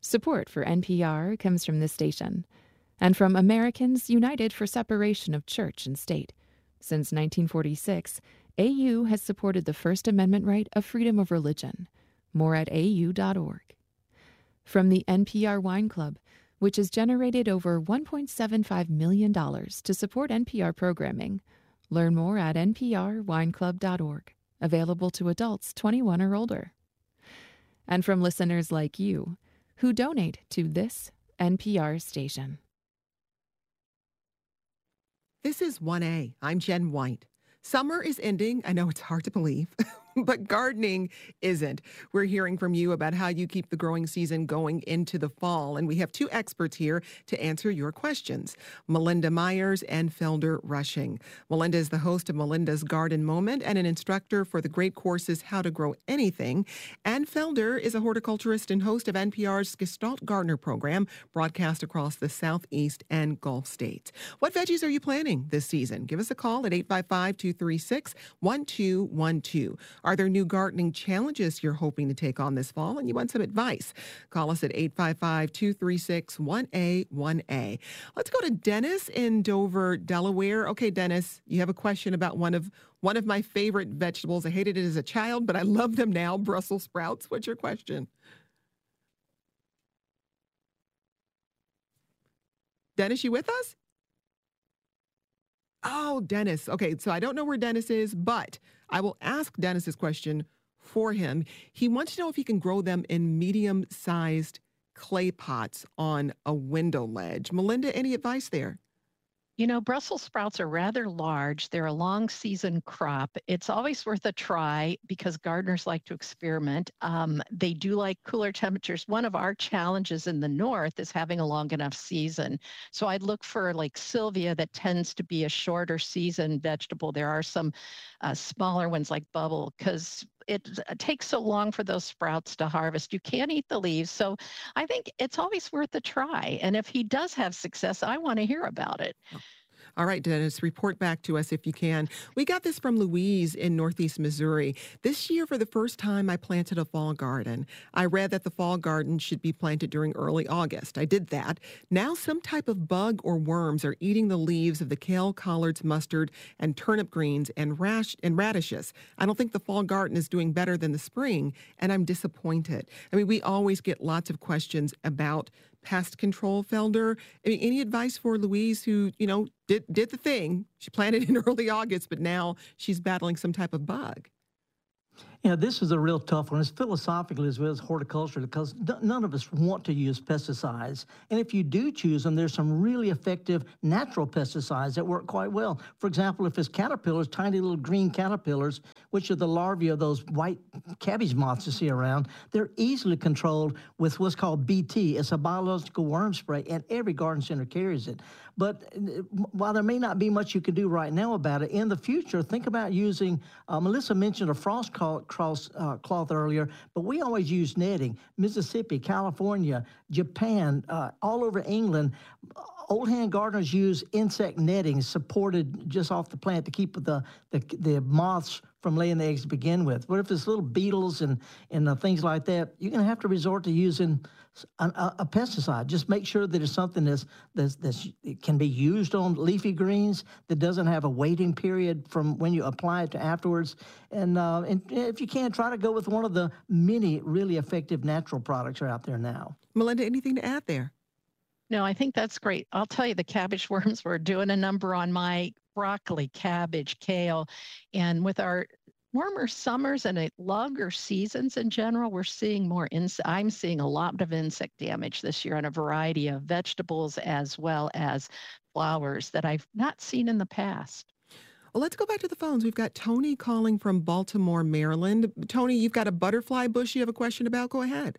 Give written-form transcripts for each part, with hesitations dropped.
Support for NPR comes from this station and from Americans United for Separation of Church and State. Since 1946, AU has supported the First Amendment right of freedom of religion. More at au.org. From the NPR Wine Club, which has generated over $1.75 million to support NPR programming. Learn more at nprwineclub.org. Available to adults 21 or older. And from listeners like you, who donate to this NPR station. This is 1A. I'm Jen White. Summer is ending. I know it's hard to believe, but gardening isn't. We're hearing from you about how you keep the growing season going into the fall, and we have two experts here to answer your questions, Melinda Myers and Felder Rushing. Melinda is the host of Melinda's Garden Moment and an instructor for the great courses How to Grow Anything. And Felder is a horticulturist and host of NPR's Gestalt Gardener program, broadcast across the Southeast and Gulf states. What veggies are you planting this season? Give us a call at 855-236-1212. Are there new gardening challenges you're hoping to take on this fall and you want some advice? Call us at 855-236-1A1A. Let's go to Dennis in Dover, Delaware. Okay, Dennis, you have a question about one of my favorite vegetables. I hated it as a child, but I love them now, Brussels sprouts. What's your question? Dennis, you with us? Oh, Dennis. Okay, so I don't know where Dennis is, but I will ask Dennis's question for him. He wants to know if he can grow them in medium-sized clay pots on a window ledge. Melinda, any advice there? You know, Brussels sprouts are rather large. They're a long season crop. It's always worth a try because gardeners like to experiment. They do like cooler temperatures. One of our challenges in the north is having a long enough season. So I'd look for like Sylvia that tends to be a shorter season vegetable. There are some smaller ones like Bubble because it takes so long for those sprouts to harvest. You can't eat the leaves. So I think it's always worth a try. And if he does have success, I want to hear about it. All right, Dennis, report back to us if you can. We got this from Louise in Northeast Missouri. This year, for the first time, I planted a fall garden. I read that the fall garden should be planted during early August. I did that. Now some type of bug or worms are eating the leaves of the kale, collards, mustard, and turnip greens and radishes. I don't think the fall garden is doing better than the spring, and I'm disappointed. I mean, we always get lots of questions about pest control, Felder. I mean, any advice for Louise who, did the thing? She planted in early August, but now she's battling some type of bug. This is a real tough one. It's philosophically as well as horticulture because none of us want to use pesticides. And if you do choose them, there's some really effective natural pesticides that work quite well. For example, if it's caterpillars, tiny little green caterpillars, which are the larvae of those white cabbage moths you see around, they're easily controlled with what's called BT. It's a biological worm spray, and every garden center carries it. But while there may not be much you can do right now about it, in the future, think about using, Melissa mentioned a frost cloth earlier, but we always use netting. Mississippi, California, Japan, all over England, old hand gardeners use insect netting supported just off the plant to keep the moths from laying the eggs to begin with. What if there's little beetles and things like that? You're going to have to resort to using a pesticide. Just make sure that it's something that can be used on leafy greens, that doesn't have a waiting period from when you apply it to afterwards. And if you can, try to go with one of the many really effective natural products are out there now. Melinda, anything to add there? No, I think that's great. I'll tell you, the cabbage worms were doing a number on my broccoli, cabbage, kale, and with our warmer summers and longer seasons in general, we're seeing more I'm seeing a lot of insect damage this year on a variety of vegetables as well as flowers that I've not seen in the past. Well, let's go back to the phones. We've got Tony calling from Baltimore, Maryland. Tony, you've got a butterfly bush you have a question about. Go ahead.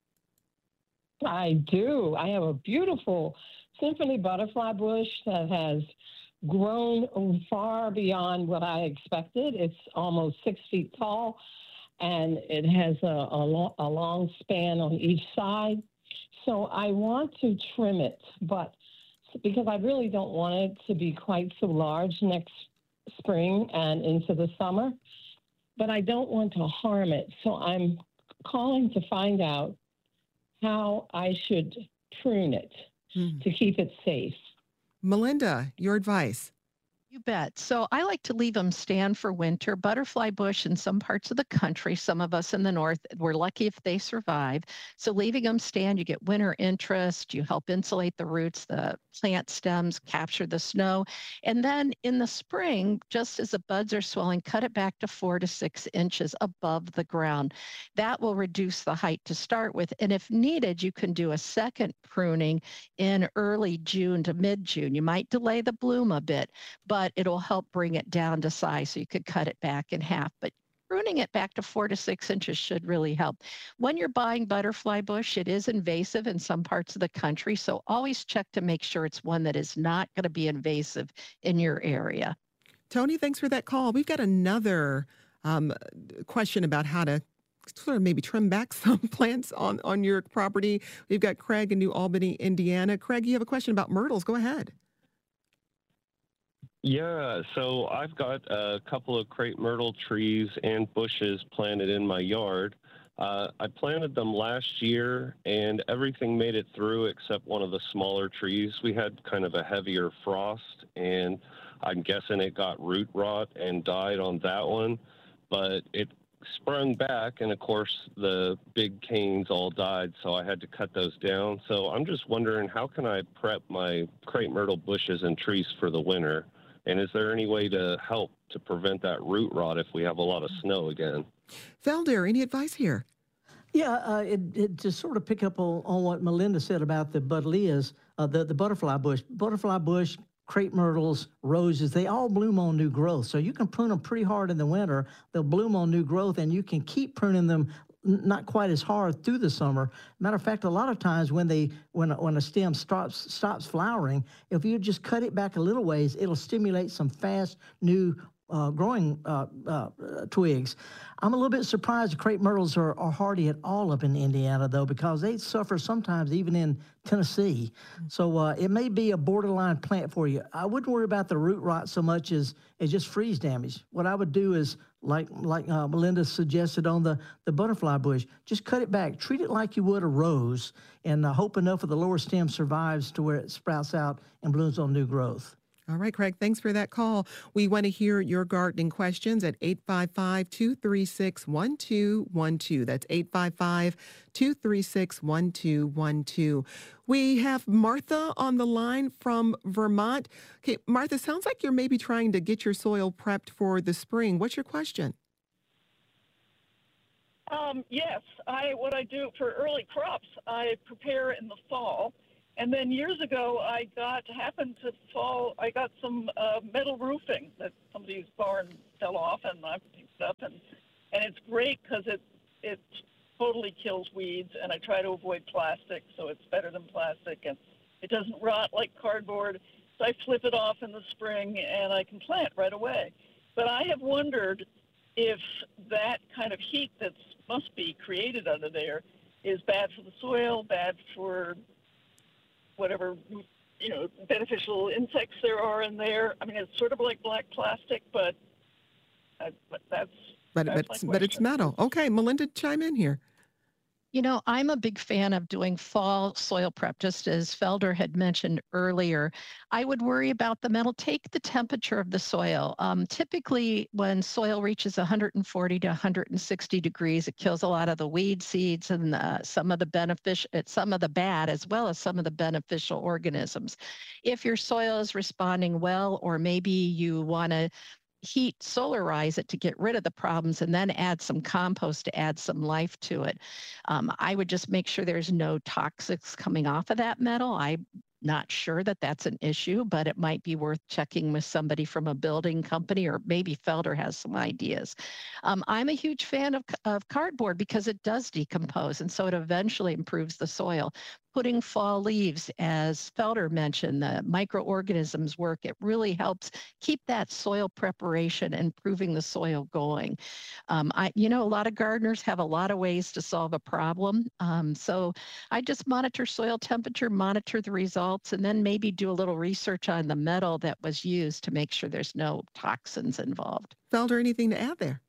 I do. I have a beautiful symphony butterfly bush that has grown far beyond what I expected. It's almost 6 feet tall, and it has a long span on each side. So I want to trim it, but because I really don't want it to be quite so large next spring and into the summer, but I don't want to harm it. So I'm calling to find out how I should prune it to keep it safe. Melinda, your advice. You bet. So I like to leave them stand for winter. Butterfly bush in some parts of the country, some of us in the north, we're lucky if they survive. So leaving them stand, you get winter interest, you help insulate the roots, the plant stems, capture the snow. And then in the spring, just as the buds are swelling, cut it back to 4 to 6 inches above the ground. That will reduce the height to start with. And if needed, you can do a second pruning in early June to mid-June. You might delay the bloom a bit, but it'll help bring it down to size, so you could cut it back in half. But pruning it back to 4 to 6 inches should really help. When you're buying butterfly bush, it is invasive in some parts of the country, so always check to make sure it's one that is not going to be invasive in your area. Tony, thanks for that call. We've got another question about how to sort of maybe trim back some plants on your property. We've got Craig in New Albany, Indiana. Craig, you have a question about myrtles. Go ahead. Yeah, so I've got a couple of crepe myrtle trees and bushes planted in my yard. I planted them last year, and everything made it through except one of the smaller trees. We had kind of a heavier frost, and I'm guessing it got root rot and died on that one. But it sprung back, and of course, the big canes all died, so I had to cut those down. So I'm just wondering, how can I prep my crepe myrtle bushes and trees for the winter? And is there any way to help to prevent that root rot if we have a lot of snow again? Felder, any advice here? Yeah, to sort of pick up on what Melinda said about the buddleias, the butterfly bush, crepe myrtles, roses, they all bloom on new growth. So you can prune them pretty hard in the winter. They'll bloom on new growth, and you can keep pruning them not quite as hard through the summer. Matter of fact, a lot of times when a stem stops flowering, if you just cut it back a little ways, it'll stimulate some fast new growing twigs. I'm a little bit surprised the crepe myrtles are hardy at all up in Indiana, though, because they suffer sometimes even in Tennessee. So it may be a borderline plant for you. I wouldn't worry about the root rot so much as just freeze damage. What I would do is, like Melinda suggested on the butterfly bush, just cut it back. Treat it like you would a rose, and hope enough of the lower stem survives to where it sprouts out and blooms on new growth. All right, Craig, thanks for that call. We want to hear your gardening questions at 855-236-1212. That's 855-236-1212. We have Martha on the line from Vermont. Okay, Martha, sounds like you're maybe trying to get your soil prepped for the spring. What's your question? Yes, what I do for early crops, I prepare in the fall. And then years ago, I got some metal roofing that somebody's barn fell off, and I picked up, and it's great because it totally kills weeds, and I try to avoid plastic, so it's better than plastic, and it doesn't rot like cardboard. So I flip it off in the spring, and I can plant right away. But I have wondered if that kind of heat that must be created under there is bad for the soil, bad for whatever, beneficial insects there are in there. I mean, it's sort of like black plastic, but it's metal. Okay, Melinda, chime in here. I'm a big fan of doing fall soil prep, just as Felder had mentioned earlier. I would worry about the metal. Take the temperature of the soil. Typically, when soil reaches 140 to 160 degrees, it kills a lot of the weed seeds and some of the bad, as well as some of the beneficial organisms. If your soil is responding well, or maybe you want to heat solarize it to get rid of the problems and then add some compost to add some life to it. I would just make sure there's no toxics coming off of that metal. I'm not sure that that's an issue, but it might be worth checking with somebody from a building company, or maybe Felder has some ideas. I'm a huge fan of cardboard because it does decompose, and so it eventually improves the soil. Putting fall leaves, as Felder mentioned, the microorganisms work. It really helps keep that soil preparation and improving the soil going. A lot of gardeners have a lot of ways to solve a problem. So I just monitor soil temperature, monitor the results, and then maybe do a little research on the metal that was used to make sure there's no toxins involved. Felder, anything to add there?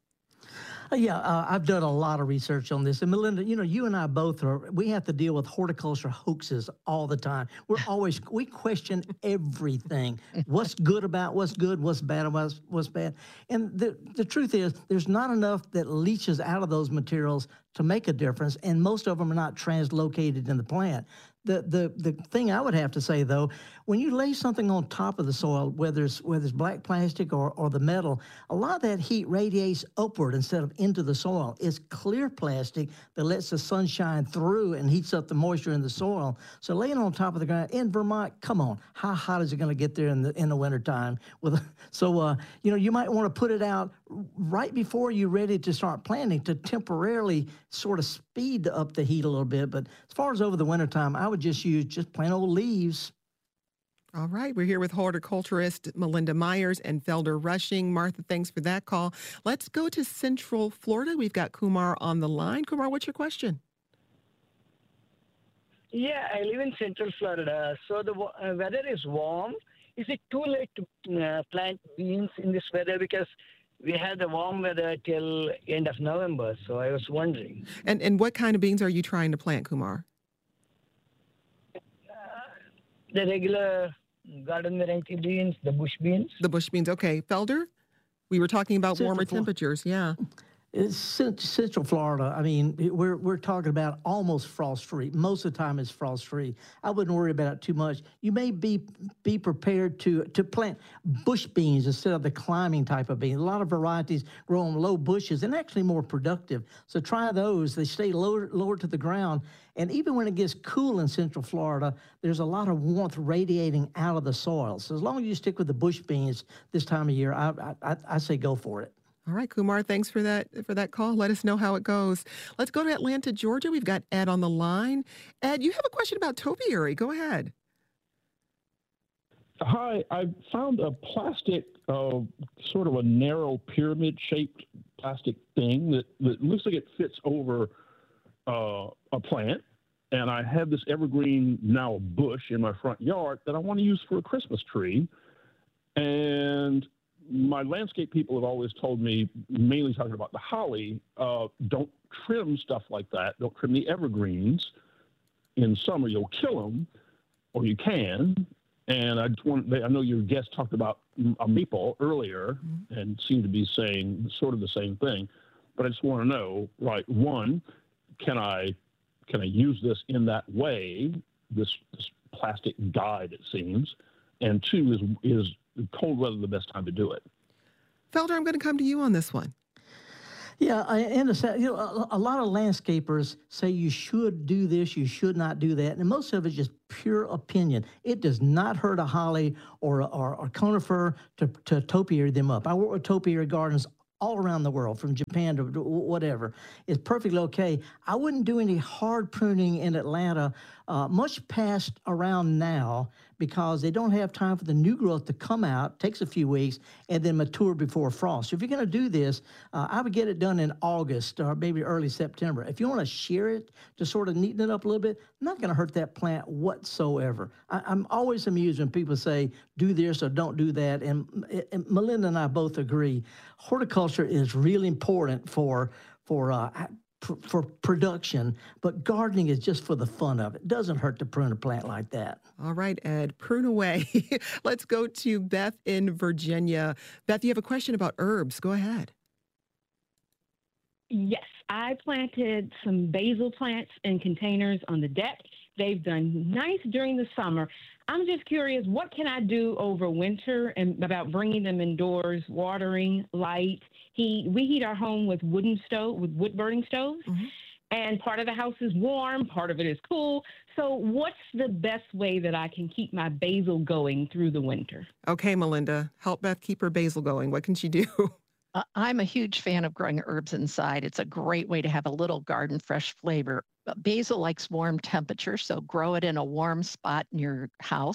I've done a lot of research on this. And Melinda, you and I both we have to deal with horticulture hoaxes all the time. We question everything. What's good about what's good, what's bad about what's bad. And the truth is, there's not enough that leaches out of those materials to make a difference, and most of them are not translocated in the plant. The thing I would have to say, though, when you lay something on top of the soil, whether it's black plastic or the metal, a lot of that heat radiates upward instead of into the soil. It's clear plastic that lets the sun shine through and heats up the moisture in the soil. So laying on top of the ground in Vermont, come on, how hot is it going to get there in the wintertime? You might want to put it out right before you're ready to start planting to temporarily sort of speed up the heat a little bit. But as far as over the wintertime, I would just use plain old leaves. All right, we're here with horticulturist Melinda Myers and Felder Rushing. Martha, thanks for that call. Let's go to Central Florida. We've got Kumar on the line. Kumar, what's your question? Yeah, I live in Central Florida. So the weather is warm. Is it too late to plant beans in this weather? Because we had the warm weather till end of November, so I was wondering. And what kind of beans are you trying to plant, Kumar? The regular garden variety beans, the bush beans. The bush beans, okay. Felder, we were talking about warmer temperatures, yeah. It's Central Florida. I mean, we're talking about almost frost-free. Most of the time it's frost-free. I wouldn't worry about it too much. You may be prepared to plant bush beans instead of the climbing type of bean. A lot of varieties grow on low bushes and actually more productive. So try those. They stay lower to the ground. And even when it gets cool in Central Florida, there's a lot of warmth radiating out of the soil. So as long as you stick with the bush beans this time of year, I say go for it. All right, Kumar, thanks for that call. Let us know how it goes. Let's go to Atlanta, Georgia. We've got Ed on the line. Ed, you have a question about topiary. Go ahead. Hi, I found a plastic, sort of a narrow pyramid-shaped plastic thing that looks like it fits over a plant. And I have this evergreen, now a bush in my front yard that I want to use for a Christmas tree. And my landscape people have always told me, mainly talking about the holly, don't trim stuff like that. Don't trim the evergreens in summer. You'll kill them, or you can. And I know your guest talked about a maple earlier and seemed to be saying sort of the same thing. But I just want to know, right, one, can I use this in that way, this plastic guide, it seems? And two, is cold weather the best time to do it? Felder, I'm going to come to you on this one. Yeah, a lot of landscapers say you should do this, you should not do that, and most of it's just pure opinion. It does not hurt a holly or a conifer to topiary them up. I work with topiary gardens all around the world, from Japan to whatever. It's perfectly okay. I wouldn't do any hard pruning in Atlanta much past around now, because they don't have time for the new growth to come out. Takes a few weeks and then mature before frost. So if you're going to do this, I would get it done in August or maybe early September. If you want to shear it to sort of neaten it up a little bit, not going to hurt that plant whatsoever. I'm always amused when people say, do this or don't do that. And Melinda and I both agree, horticulture is really important for production, but gardening is just for the fun of it. It doesn't hurt to prune a plant like that. All right, Ed, prune away. Let's go to Beth in Virginia. Beth, you have a question about herbs. Go ahead. Yes, I planted some basil plants in containers on the deck. They've done nice during the summer. I'm just curious, what can I do over winter and about bringing them indoors, watering, light, heat? We heat our home with wood-burning stoves, and part of the house is warm, part of it is cool. So what's the best way that I can keep my basil going through the winter? Okay, Melinda, help Beth keep her basil going. What can she do? I'm a huge fan of growing herbs inside. It's a great way to have a little garden fresh flavor. Basil likes warm temperature, so grow it in a warm spot in your house.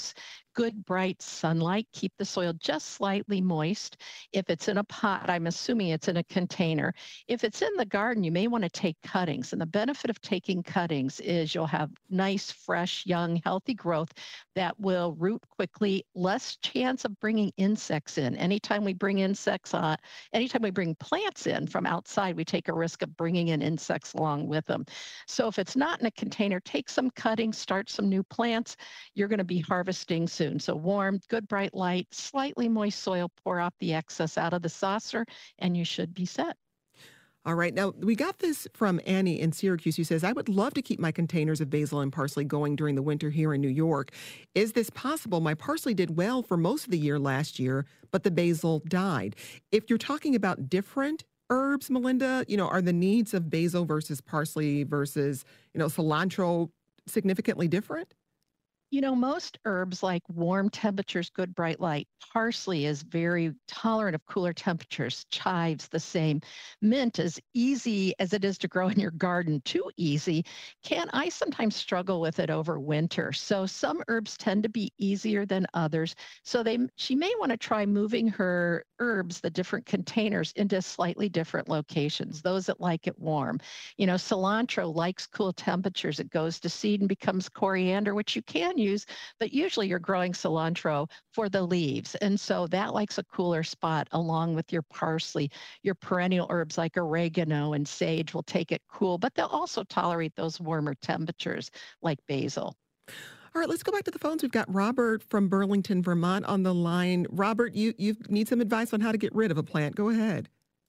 good, bright sunlight. Keep the soil just slightly moist. If it's in a pot, I'm assuming it's in a container. If it's in the garden, you may want to take cuttings. And the benefit of taking cuttings is you'll have nice, fresh, young, healthy growth that will root quickly, less chance of bringing insects in. Anytime we bring plants in from outside, we take a risk of bringing in insects along with them. So if it's not in a container, take some cuttings, start some new plants. You're going to be harvesting soon. So warm, good bright light, slightly moist soil, pour off the excess out of the saucer, and you should be set. All right. Now, we got this from Annie in Syracuse, who says, I would love to keep my containers of basil and parsley going during the winter here in New York. Is this possible? My parsley did well for most of the year last year, but the basil died. If you're talking about different herbs, Melinda, are the needs of basil versus parsley versus, cilantro significantly different? Most herbs like warm temperatures, good bright light. Parsley is very tolerant of cooler temperatures. Chives, the same. Mint, as easy as it is to grow in your garden, too easy. I sometimes struggle with it over winter. So some herbs tend to be easier than others. So she may want to try moving her herbs, the different containers, into slightly different locations, those that like it warm. Cilantro likes cool temperatures. It goes to seed and becomes coriander, which you can use, but usually you're growing cilantro for the leaves. And so that likes a cooler spot along with your parsley. Your perennial herbs like oregano and sage will take it cool, but they'll also tolerate those warmer temperatures like basil. All right, let's go back to the phones. We've got Robert from Burlington, Vermont on the line. Robert, you need some advice on how to get rid of a plant. Go ahead.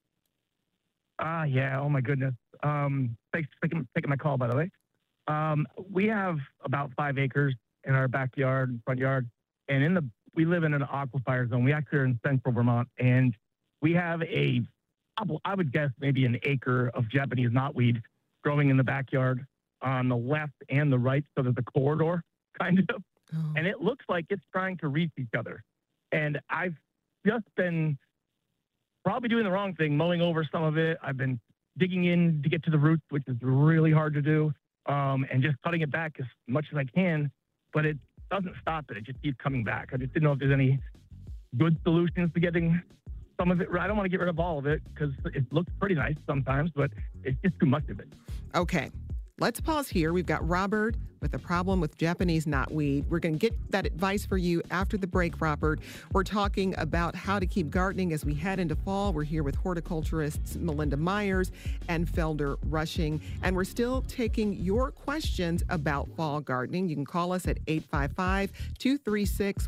Yeah. Oh, my goodness. Thanks for taking my call, by the way. We have about 5 acres in our backyard, front yard, and we live in an aquifer zone. We actually are in central Vermont, and we have I would guess maybe an acre of Japanese knotweed growing in the backyard on the left and the right, so there's a corridor, kind of. Oh. And it looks like it's trying to reach each other. And I've just been probably doing the wrong thing, mowing over some of it. I've been digging in to get to the roots, which is really hard to do, and just cutting it back as much as I can. But it doesn't stop it. It just keeps coming back. I just didn't know if there's any good solutions to getting some of it. I don't want to get rid of all of it because it looks pretty nice sometimes, but it's just too much of it. Okay. Let's pause here. We've got Robert with a problem with Japanese knotweed. We're going to get that advice for you after the break, Robert. We're talking about how to keep gardening as we head into fall. We're here with horticulturists Melinda Myers and Felder Rushing, and we're still taking your questions about fall gardening. You can call us at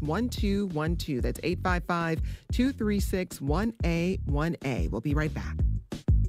855-236-1212. That's 855-236-1A1A. We'll be right back.